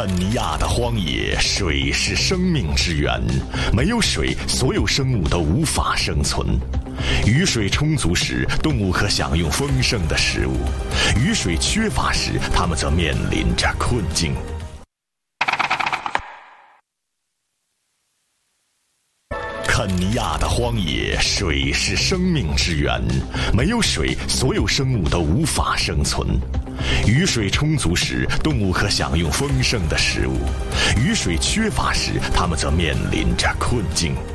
肯尼亚的荒野，水是生命之源，没有水，所有生物都无法生存。雨水充足时，动物可享用丰盛的食物；雨水缺乏时，它们则面临着困境。肯尼亚的荒野，水是生命之源，没有水，所有生物都无法生存。雨水充足时，动物可享用丰盛的食物；雨水缺乏时，它们则面临着困境。